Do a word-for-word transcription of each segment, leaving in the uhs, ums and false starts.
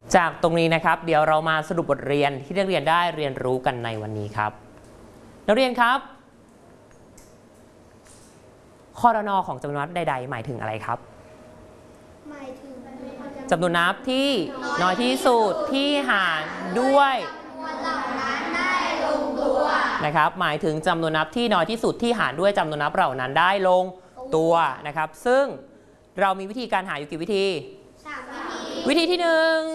จากตรงนี้นะครับเดี๋ยวเรามาสรุปบทเรียนที่นักเรียนได้เรียนรู้กันในวันนี้ครับนักเรียนครับครน.ของจำนวนนับใดๆหมายถึงอะไรครับหมายถึงจำนวนนับที่น้อยที่สุดที่หารด้วยนะครับหมายถึงจำนวนนับที่น้อยที่สุดที่หารด้วยจำนวนนับเหล่านั้นได้ลงตัวนะครับซึ่งเรามีวิธีการหาอยู่กี่วิธีวิธีที่หนึ่ง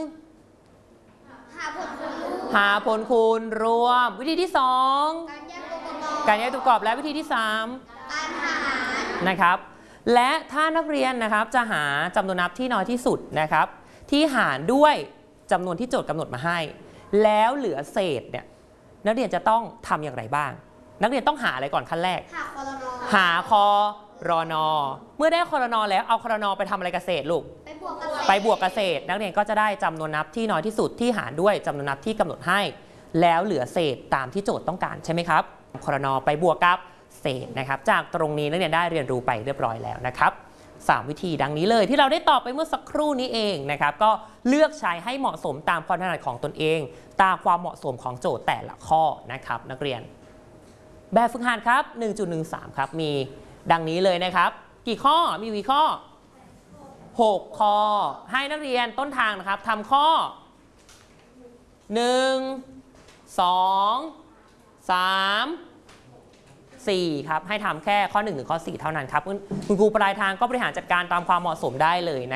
หาผลคูณรวมวิธีที่สองการแยกตัวประกอบและวิธีที่สามการหารนะครับและถ้านักเรียนนะครับจะหาจำนวนนับที่น้อยที่สุดนะครับที่หารด้วยจำนวนที่โจทย์กำหนดมาให้แล้วเหลือเศษเนี่ยนักเรียนจะต้องทำอย่างไรบ้างนักเรียนต้องหาอะไรก่อนขั้นแรกหาครน.หาครน.เมื่อได้ครน.แล้วเอาครน.ไปทำอะไรกับเศษลูกไปบวกกับเศษไปบวกกับเศษนักเรียนก็จะได้จำนวนนับที่น้อยที่สุดที่หารด้วยจำนวนนับที่กำหนดให้แล้วเหลือเศษตามที่โจทย์ต้องการใช่ไหมครับครน.ไปบวกกับเศษนะครับจากตรงนี้นักเรียนได้เรียนรู้ไปเรียบร้อยแล้วนะครับสามวิธีดังนี้เลยที่เราได้ตอบไปเมื่อสักครู่นี้เองนะครับก็เลือกใช้ให้เหมาะสมตามความถนัดของตนเองตามความเหมาะสมของโจทย์แต่ละข้อนะครับนักเรียนแบบฝึกหัดครับ หนึ่งจุดหนึ่งสาม ครับมีดังนี้เลยนะครับกี่ข้อมีกี่ข้อหกข้อให้นักเรียนต้นทางนะครับทำข้อหนึ่ง สอง สาม สี่ครับให้ทำแค่ข้อหนึ่งถึงข้อสี่เท่านั้นครับคุณครูปลายทางก็บริหารจัดการตามความเหมาะสมได้เลยนะ